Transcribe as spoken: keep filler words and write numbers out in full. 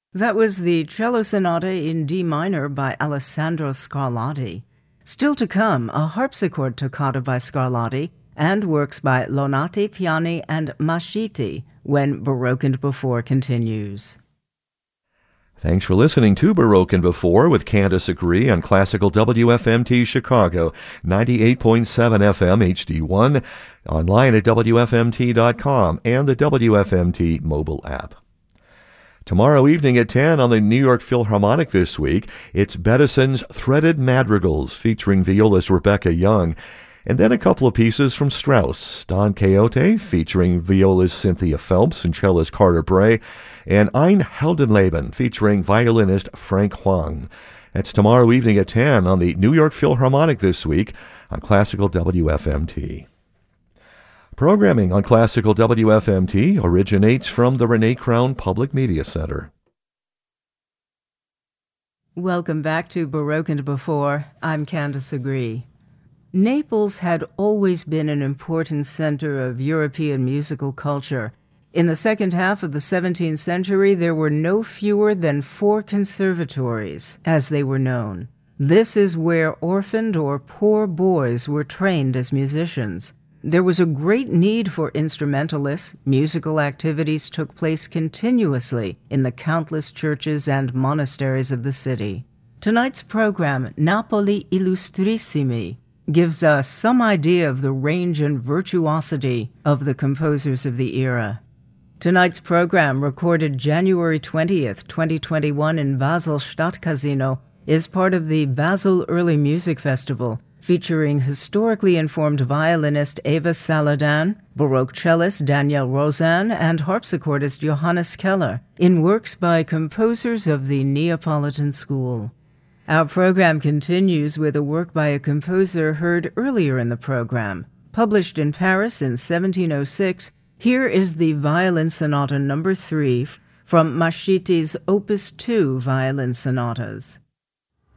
That was the Cello Sonata in D minor by Alessandro Scarlatti. Still to come, a harpsichord toccata by Scarlatti and works by Lonati, Piani, and Mascitti when Baroque and Before continues. Thanks for listening to Baroque and Before with Candace Agree on Classical W F M T Chicago, ninety-eight point seven F M H D one, online at W F M T dot com and the W F M T mobile app. Tomorrow evening at ten on the New York Philharmonic this week, it's Bedison's Threaded Madrigals featuring violist Rebecca Young, and then a couple of pieces from Strauss, Don Quixote featuring violist Cynthia Phelps and cellist Carter Bray, and Ein Heldenleben featuring violinist Frank Huang. That's tomorrow evening at ten on the New York Philharmonic this week on Classical W F M T. Programming on Classical W F M T originates from the Renee Crown Public Media Center. Welcome back to Baroque and Before. I'm Candace Agree. Naples had always been an important center of European musical culture. In the second half of the seventeenth century, there were no fewer than four conservatories, as they were known. This is where orphaned or poor boys were trained as musicians. There was a great need for instrumentalists. Musical activities took place continuously in the countless churches and monasteries of the city. Tonight's program, Napoli Illustrissimi, gives us some idea of the range and virtuosity of the composers of the era. Tonight's program, recorded January twentieth, twenty twenty-one in Basel Stadtcasino, is part of the Basel Early Music Festival, featuring historically informed violinist Eva Saladin, Baroque cellist Daniel Rosen, and harpsichordist Johannes Keller, in works by composers of the Neapolitan school. Our program continues with a work by a composer heard earlier in the program. Published in Paris in seventeen oh six, here is the Violin Sonata number three from Mascitti's Opus two Violin Sonatas.